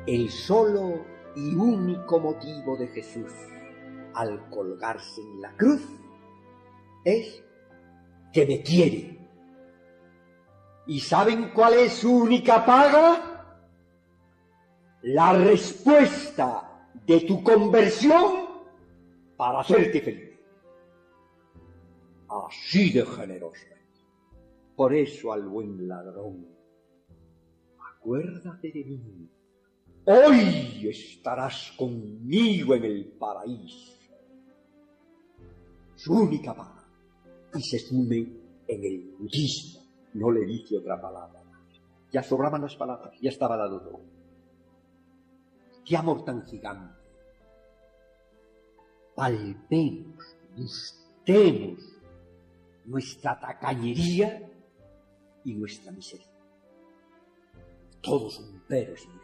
El solo y único motivo de Jesús al colgarse en la cruz es que me quiere. ¿Y saben cuál es su única paga? La respuesta de tu conversión para hacerte feliz. Así de generoso. Por eso al buen ladrón, acuérdate de mí. Hoy estarás conmigo en el paraíso. Su única paga. Y se sume en el budismo. No le dice otra palabra. Ya sobraban las palabras, ya estaba dado todo. Qué amor tan gigante. Palpemos, gustemos nuestra tacañería y nuestra miseria. Todos son peros y